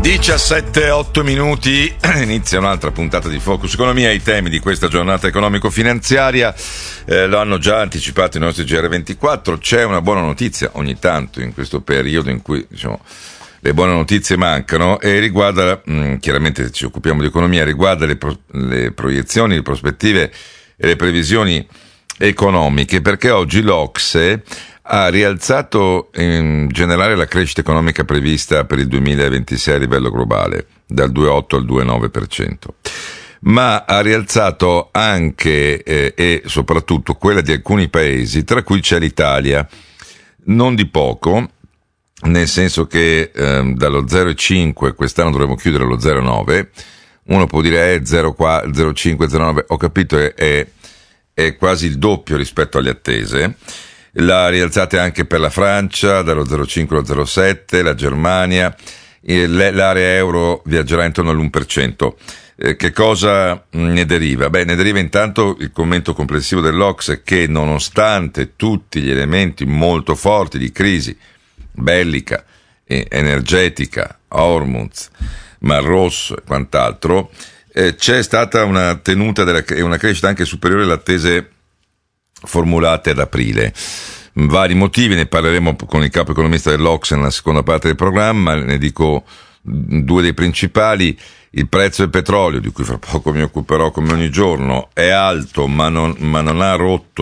17-8 minuti, inizia un'altra puntata di Focus Economia. I temi di questa giornata economico-finanziaria lo hanno già anticipato i nostri GR24. C'è una buona notizia ogni tanto in questo periodo in cui le buone notizie mancano e riguarda, chiaramente ci occupiamo di economia, riguarda le proiezioni, le prospettive e le previsioni economiche, perché oggi l'OCSE ha rialzato in generale la crescita economica prevista per il 2026 a livello globale, dal 2,8 al 2,9%, ma ha rialzato anche e soprattutto quella di alcuni paesi, tra cui c'è l'Italia, non di poco, nel senso che dallo 0,5 quest'anno dovremo chiudere allo 0,9, uno può dire 0,5, 0,9, ho capito, è quasi il doppio rispetto alle attese. L'ha rialzata anche per la Francia, dallo 0,5 allo 0,7, la Germania, l'area euro viaggerà intorno all'1%. Che cosa ne deriva? Ne deriva intanto il commento complessivo dell'Ocse che nonostante tutti gli elementi molto forti di crisi bellica, energetica, Hormuz, Mar Rosso e quant'altro, c'è stata una tenuta e una crescita anche superiore alle attese formulate ad aprile. Vari motivi, ne parleremo con il capo economista dell'Ocse nella seconda parte del programma, ne dico due dei principali. Il prezzo del petrolio, di cui fra poco mi occuperò come ogni giorno, è alto ma non ha rotto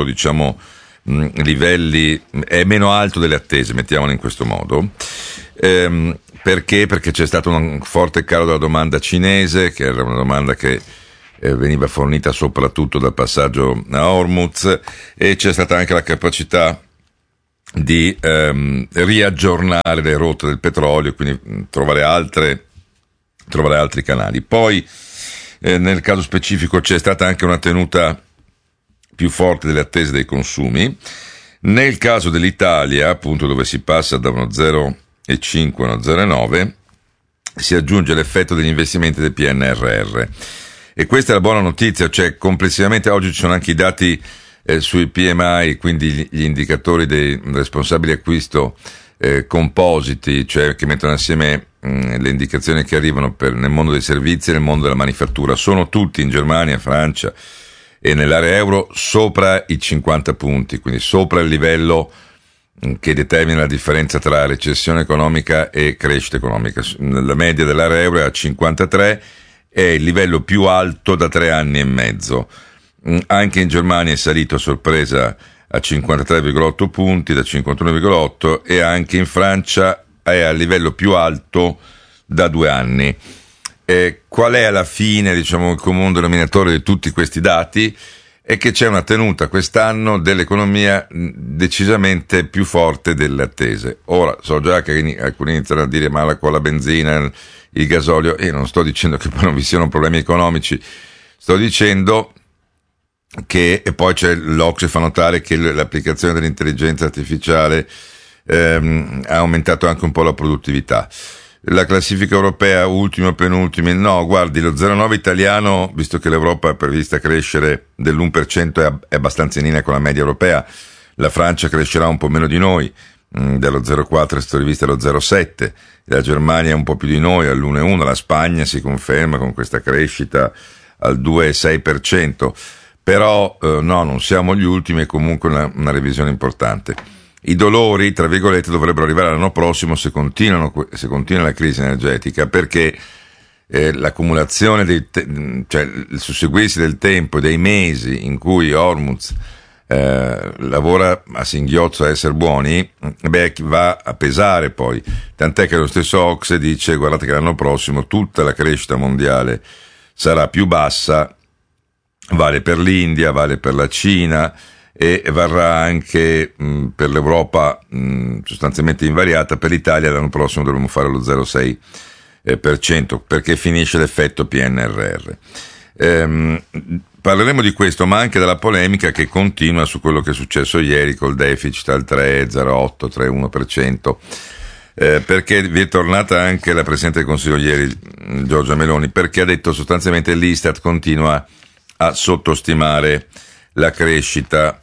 livelli, è meno alto delle attese, mettiamolo in questo modo. Perché? Perché c'è stato un forte calo della domanda cinese, che era una domanda che veniva fornita soprattutto dal passaggio a Hormuz, e c'è stata anche la capacità di riaggiornare le rotte del petrolio, quindi trovare altri canali. Poi nel caso specifico c'è stata anche una tenuta più forte delle attese dei consumi. Nel caso dell'Italia, appunto, dove si passa da uno 0,5 a uno 0,9, si aggiunge l'effetto degli investimenti del PNRR. E questa è la buona notizia, cioè complessivamente oggi ci sono anche i dati sui PMI, quindi gli indicatori dei responsabili acquisto compositi, cioè che mettono assieme le indicazioni che arrivano nel mondo dei servizi e nel mondo della manifattura. Sono tutti in Germania, Francia e nell'area euro sopra i 50 punti, quindi sopra il livello che determina la differenza tra recessione economica e crescita economica. La media dell'area euro è a 53, è il livello più alto da 3 anni e mezzo. Anche in Germania è salito a sorpresa a 53,8 punti da 51,8 e anche in Francia è al livello più alto da 2 anni. Qual è alla fine, il comune denominatore di tutti questi dati? È che c'è una tenuta quest'anno dell'economia decisamente più forte delle attese. Ora, so già che alcuni iniziano a dire ma con la benzina, il gasolio, e non sto dicendo che poi non vi siano problemi economici, sto dicendo che, e poi l'Ocse fa notare che l'applicazione dell'intelligenza artificiale ha aumentato anche un po' la produttività. La classifica europea, ultimo e penultimo, no, guardi, lo 0,9 italiano, visto che l'Europa è prevista crescere dell'1%, è abbastanza in linea con la media europea. La Francia crescerà un po' meno di noi, dallo 0,4 è stato rivisto allo 0,7, la Germania un po' più di noi, all'1,1, la Spagna si conferma con questa crescita al 2,6%, però no, non siamo gli ultimi, è comunque una revisione importante. I dolori, tra virgolette, dovrebbero arrivare l'anno prossimo se continua la crisi energetica, perché l'accumulazione cioè il susseguirsi del tempo e dei mesi in cui Hormuz lavora a singhiozzo a essere buoni, va a pesare poi. Tant'è che lo stesso Ocse dice: guardate che l'anno prossimo tutta la crescita mondiale sarà più bassa, vale per l'India, vale per la Cina, e varrà anche per l'Europa sostanzialmente invariata. Per l'Italia l'anno prossimo dovremo fare lo 0,6%, perché finisce l'effetto PNRR. Parleremo di questo, ma anche della polemica che continua su quello che è successo ieri col deficit al 3,08, 3,1%, perché vi è tornata anche la Presidente del Consiglio ieri, Giorgia Meloni, perché ha detto sostanzialmente che l'Istat continua a sottostimare la crescita,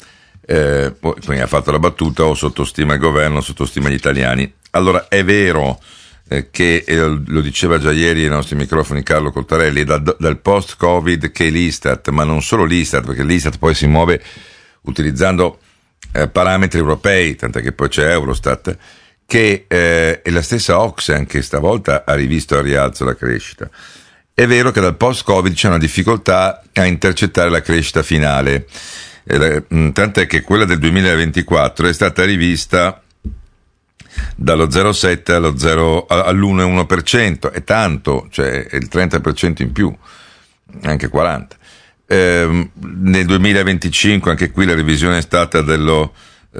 quindi ha fatto la battuta: o sottostima il governo o sottostima gli italiani. Allora, è vero, che lo diceva già ieri ai nostri microfoni Carlo Cottarelli, dal post-Covid che l'Istat, ma non solo l'Istat, perché l'Istat poi si muove utilizzando parametri europei, tant'è che poi c'è Eurostat, che e la stessa OCSE anche stavolta ha rivisto al rialzo la crescita. È vero che dal post-Covid c'è una difficoltà a intercettare la crescita finale, tant'è che quella del 2024 è stata rivista dallo 0,7 all'1,1%, è tanto, cioè è il 30% in più, anche 40%. Nel 2025 anche qui la revisione è stata dallo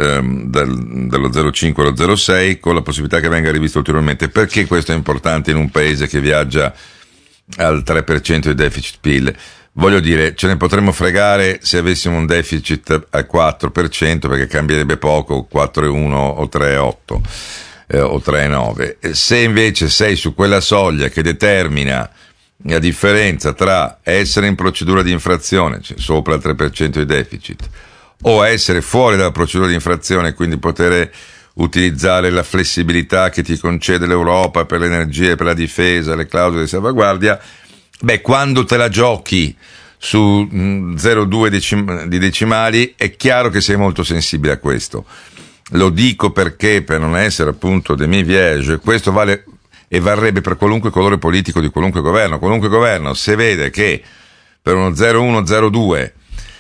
0,5 allo 0,6, con la possibilità che venga rivisto ulteriormente. Perché questo è importante in un paese che viaggia al 3% di deficit PIL? Voglio dire, ce ne potremmo fregare se avessimo un deficit al 4%, perché cambierebbe poco, 4,1 o 3,8 o 3,9. Se invece sei su quella soglia che determina la differenza tra essere in procedura di infrazione, cioè sopra il 3% di deficit, o essere fuori dalla procedura di infrazione e quindi poter utilizzare la flessibilità che ti concede l'Europa per l'energia, per la difesa, le clausole di salvaguardia, quando te la giochi su 0,2 di decimali è chiaro che sei molto sensibile a questo. Lo dico perché, per non essere appunto des miei questo vale e varrebbe per qualunque colore politico di qualunque governo. Qualunque governo, se vede che per uno 0,1, 0,2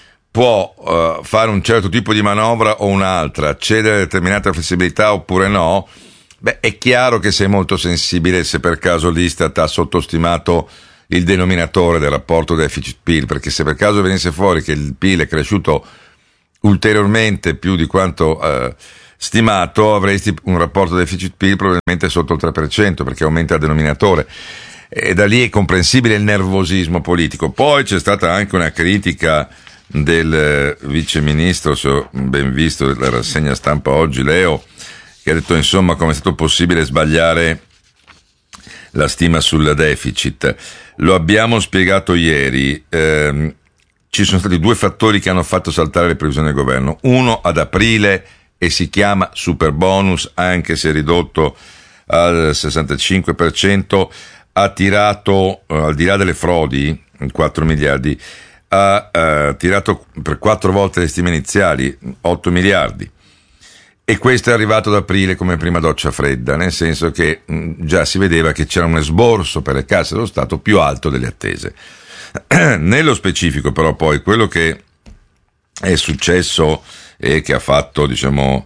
può fare un certo tipo di manovra o un'altra, cedere determinata flessibilità oppure no, è chiaro che sei molto sensibile se per caso l'Istat ha sottostimato il denominatore del rapporto deficit-PIL, perché se per caso venisse fuori che il PIL è cresciuto ulteriormente più di quanto stimato, avresti un rapporto deficit-PIL probabilmente sotto il 3%, perché aumenta il denominatore. E da lì è comprensibile il nervosismo politico. Poi c'è stata anche una critica del viceministro, se ho ben visto la rassegna stampa oggi, Leo, che ha detto insomma come è stato possibile sbagliare la stima sul deficit. Lo abbiamo spiegato ieri, ci sono stati due fattori che hanno fatto saltare le previsioni del governo. Uno ad aprile, e si chiama super bonus, anche se ridotto al 65%, ha tirato, al di là delle frodi, 4 miliardi, ha tirato per 4 volte le stime iniziali, 8 miliardi. E questo è arrivato ad aprile come prima doccia fredda, nel senso che già si vedeva che c'era un esborso per le casse dello Stato più alto delle attese. Nello specifico però poi quello che è successo e che ha fatto, diciamo,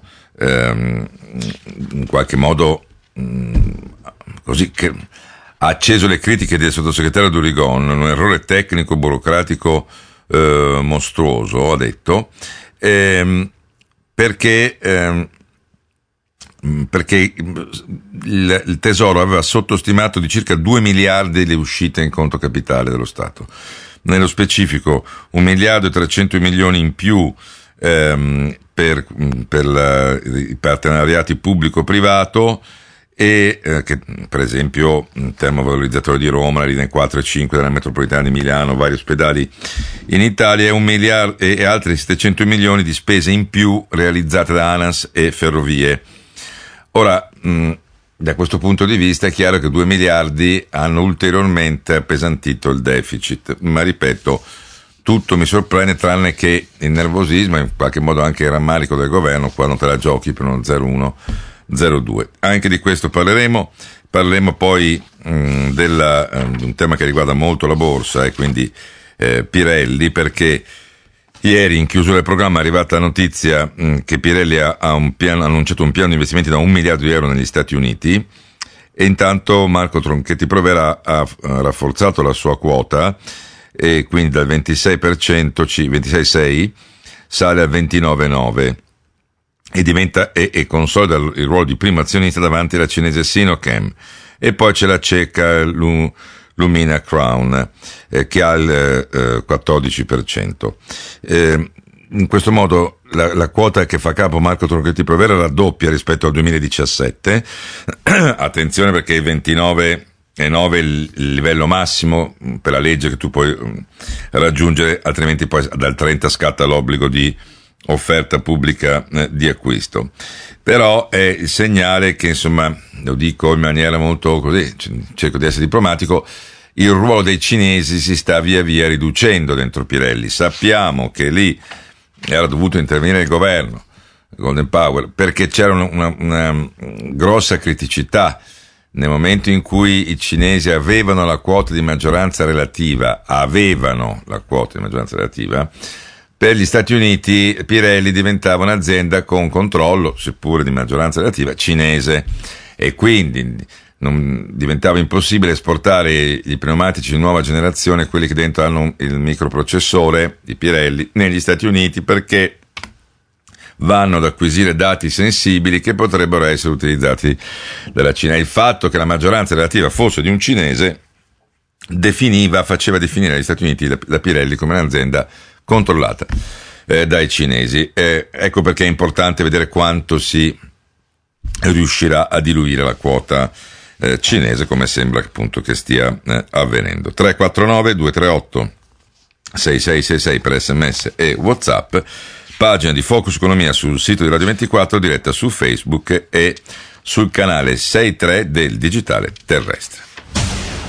in qualche modo così, che ha acceso le critiche del sottosegretario Durigon, un errore tecnico burocratico mostruoso, ha detto, perché il Tesoro aveva sottostimato di circa 2 miliardi le uscite in conto capitale dello Stato. Nello specifico 1 miliardo e 300 milioni in più per i partenariati pubblico-privato e che per esempio il termovalorizzatore di Roma, la linea 4 e 5 della metropolitana di Milano, vari ospedali in Italia, e 1 miliardo e altri 700 milioni di spese in più realizzate da ANAS e Ferrovie. Ora, da questo punto di vista è chiaro che 2 miliardi hanno ulteriormente appesantito il deficit, ma ripeto, tutto mi sorprende tranne che il nervosismo e in qualche modo anche il rammarico del governo quando te la giochi per uno 0,1, 0,2. Anche di questo parleremo poi di un tema che riguarda molto la borsa e quindi Pirelli, perché ieri in chiusura del programma è arrivata la notizia che Pirelli ha annunciato un piano di investimenti da 1 miliardo di euro negli Stati Uniti, e intanto Marco Tronchetti Provera ha rafforzato la sua quota e quindi dal 26,6 sale al 29,9 e diventa e consolida il ruolo di primo azionista davanti alla cinese Sinochem, e poi c'è la ceca Lumina Crown che ha il 14%. In questo modo la quota che fa capo Marco Tronchetti Provera raddoppia rispetto al 2017. Attenzione, perché il 29,9 è il livello massimo per la legge che tu puoi raggiungere, altrimenti poi dal 30 scatta l'obbligo di offerta pubblica di acquisto. Però è il segnale che, insomma, lo dico in maniera molto così, cerco di essere diplomatico, il ruolo dei cinesi si sta via via riducendo dentro Pirelli. Sappiamo che lì era dovuto intervenire il governo, Golden Power, perché c'era una grossa criticità nel momento in cui i cinesi avevano la quota di maggioranza relativa, per gli Stati Uniti Pirelli diventava un'azienda con controllo, seppure di maggioranza relativa, cinese, e quindi diventava impossibile esportare i pneumatici di nuova generazione, quelli che dentro hanno il microprocessore di Pirelli, negli Stati Uniti, perché vanno ad acquisire dati sensibili che potrebbero essere utilizzati dalla Cina. Il fatto che la maggioranza relativa fosse di un cinese faceva definire gli Stati Uniti la Pirelli come un'azienda controllata dai cinesi. Ecco perché è importante vedere quanto si riuscirà a diluire la quota cinese, come sembra appunto che stia avvenendo. 349 238 6666 per SMS e WhatsApp, pagina di Focus Economia sul sito di Radio 24, diretta su Facebook e sul canale 63 del Digitale Terrestre.